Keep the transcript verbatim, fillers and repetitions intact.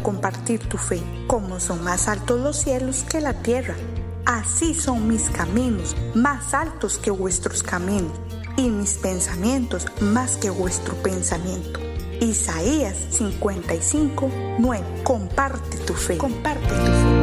compartir tu fe. Como son más altos los cielos que la tierra, así son mis caminos, más altos que vuestros caminos, y mis pensamientos más que vuestro pensamiento. Isaías cincuenta y cinco, nueve. Comparte tu fe. Comparte tu fe.